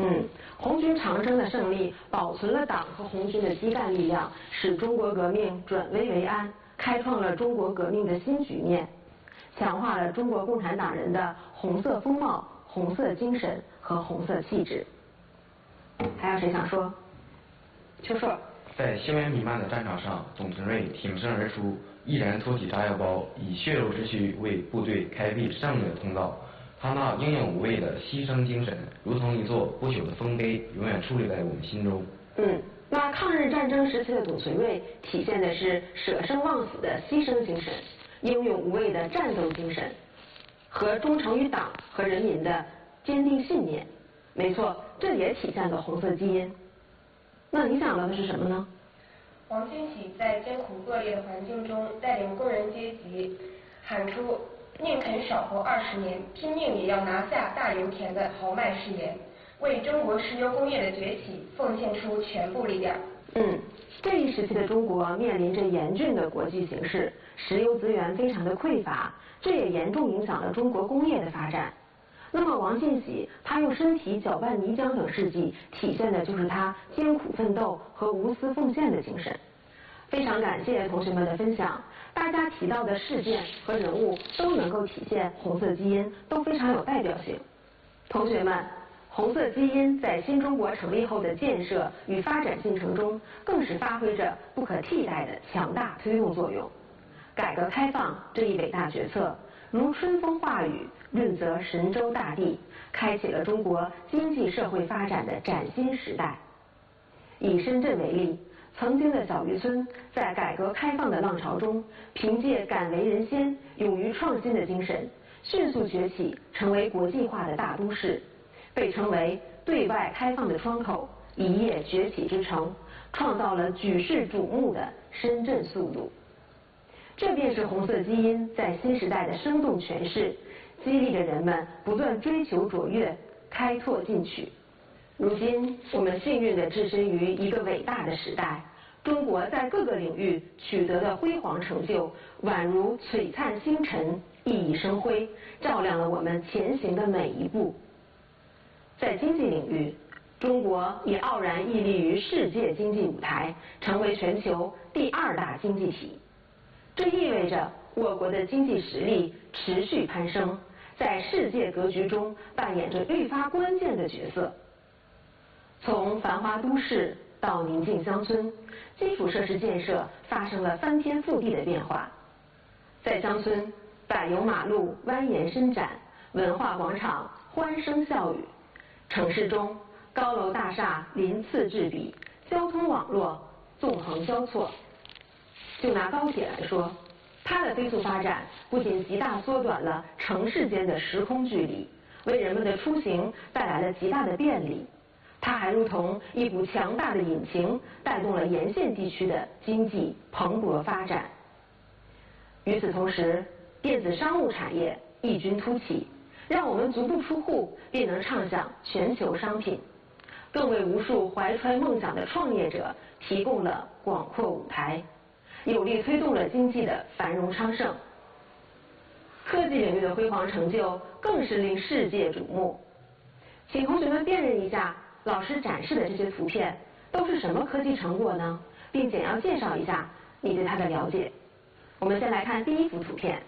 红军长征的胜利保存了党和红军的基干力量，使中国革命转危为安，开创了中国革命的新局面，强化了中国共产党人的红色风貌、红色精神和红色气质。还有谁想说？秋硕。 在硝烟弥漫的战场上，董存瑞挺身而出，毅然托起炸药包，以血肉之躯为部队开辟胜利的通道。他那英勇无畏的牺牲精神，如同一座不朽的丰碑，永远矗立在我们心中。 那抗日战争时期的董存瑞体现的是舍生忘死的牺牲精神，英勇无畏的战斗精神，和忠诚于党和人民的坚定信念。没错，这也体现了红色基因。那你想到的是什么呢？ 王清喜在艰苦恶劣的环境中，带领工人阶级喊出宁肯少活20年，拼命也要拿下大油田的豪迈誓言，为中国石油工业的崛起奉献出全部力量。 这一时期的中国面临着严峻的国际形势，石油资源非常的匮乏，这也严重影响了中国工业的发展。那么王进喜他用身体搅拌泥浆等事迹，体现的就是他艰苦奋斗和无私奉献的精神。非常感谢同学们的分享，大家提到的事件和人物都能够体现红色基因，都非常有代表性。同学们，红色基因在新中国成立后的建设与发展进程中，更是发挥着不可替代的强大推动作用。改革开放这一伟大决策，如春风化雨，润泽神州大地，开启了中国经济社会发展的崭新时代。以深圳为例，曾经的小渔村在改革开放的浪潮中，凭借敢为人先、勇于创新的精神，迅速崛起，成为国际化的大都市，被称为对外开放的窗口、一夜崛起之城，创造了举世瞩目的深圳速度。这便是红色基因在新时代的生动诠释，激励着人们不断追求卓越，开拓进取。如今我们幸运地置身于一个伟大的时代，中国在各个领域取得的辉煌成就，宛如璀璨星辰，熠熠生辉，照亮了我们前行的每一步。在经济领域，中国也傲然屹立于世界经济舞台，成为全球第2大经济体。这意味着我国的经济实力持续攀升，在世界格局中扮演着愈发关键的角色。从繁华都市到宁静乡村，基础设施建设发生了翻天覆地的变化。在乡村，柏油马路蜿蜒伸展，文化广场欢声笑语；城市中，高楼大厦鳞次栉比，交通网络纵横交错。就拿高铁来说，它的飞速发展不仅极大缩短了城市间的时空距离，为人们的出行带来了极大的便利，它还如同一股强大的引擎，带动了沿线地区的经济蓬勃发展。与此同时，电子商务产业异军突起，让我们足不出户便能畅享全球商品，更为无数怀揣梦想的创业者提供了广阔舞台，有力推动了经济的繁荣昌盛。科技领域的辉煌成就更是令世界瞩目。请同学们辨认一下老师展示的这些图片都是什么科技成果呢？并简要介绍一下你对它的了解。我们先来看第一幅图片，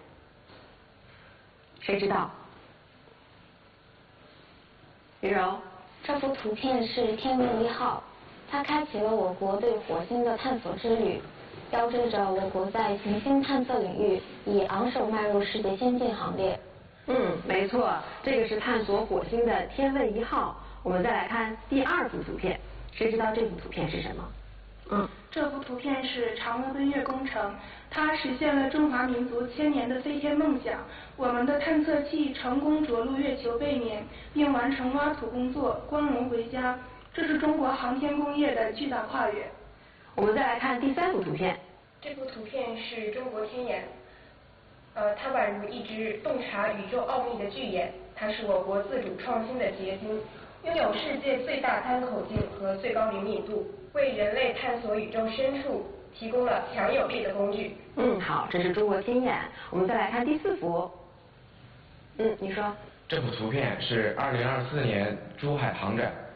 谁知道？于柔。 这幅图片是天问1号，它开启了我国对火星的探索之旅，标志着我国在行星探测领域已昂首迈入世界先进行列。 没错，这个是探索火星的天问1号。我们再来看第2幅图片，谁知道这幅图片是什么？ 这幅图片是嫦娥奔月工程，它实现了中华民族千年的飞天梦想。我们的探测器成功着陆月球背面，并完成挖土工作，光荣回家。这是中国航天工业的巨大跨越。 我们再来看第3幅图片。 这幅图片是中国天眼，它宛如一只洞察宇宙奥秘的巨眼，它是我国自主创新的结晶，拥有世界最大单口径和最高灵敏度，为人类探索宇宙深处提供了强有力的工具。 好，这是中国天眼。我们再来看第4幅。你说。 这幅图片是2024年珠海航展